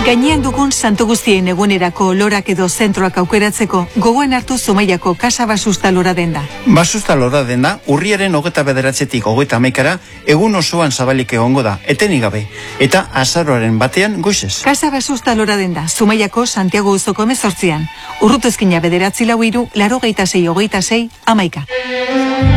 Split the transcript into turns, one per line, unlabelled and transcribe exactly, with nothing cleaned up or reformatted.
Gainean dugun santu guztien egunerako lorak edo zentroak aukeratzeko gogoan hartu Zumaiako Kasa Basusta lora denda.
Basusta lora denda urriaren hogeta bederatzetik hogeita hamaikara egun osoan zabalik egongo da, etenik gabe, eta azaroaren batean goizez.
Kasa Basusta lora denda, Zumaiako Santiago Uzoko mezortzian. Urrutuzkina bederatzi lau hiru, laro geita sei hogeita sei, amaika.